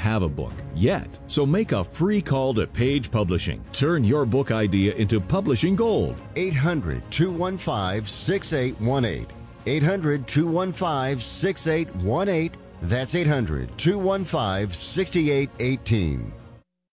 have a book yet. So make a free call to Page Publishing. Turn your book idea into publishing gold. 800-215-6818. 800-215-6818. That's 800-215-6818.